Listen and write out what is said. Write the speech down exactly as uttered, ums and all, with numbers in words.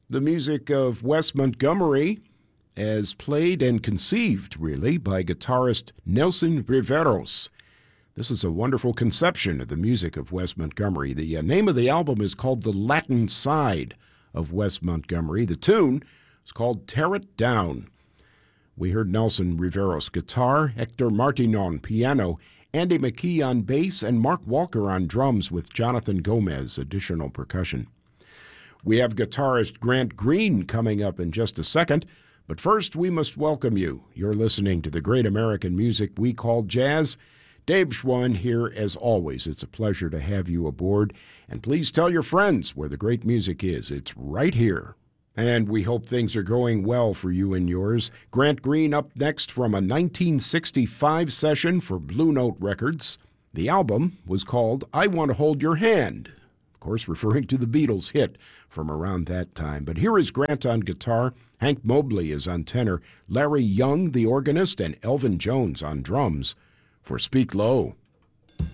the music of Wes Montgomery, as played and conceived, really, by guitarist Nelson Riveros. This is a wonderful conception of the music of Wes Montgomery. The uh, name of the album is called The Latin Side of Wes Montgomery. The tune is called Tear It Down. We heard Nelson Riveros guitar, Hector Martinon piano, Andy McKee on bass, and Mark Walker on drums with Jonathan Gomez additional percussion. We have guitarist Grant Green coming up in just a second, but first we must welcome you. You're listening to the great American music we call jazz. Dave Schwann here as always. It's a pleasure to have you aboard, and please tell your friends where the great music is. It's right here. And we hope things are going well for you and yours. Grant Green up next from a nineteen sixty-five session for Blue Note Records. The album was called I Want to Hold Your Hand, of course referring to the Beatles hit from around that time. But here is Grant on guitar, Hank Mobley is on tenor, Larry Young, the organist, and Elvin Jones on drums for Speak Low.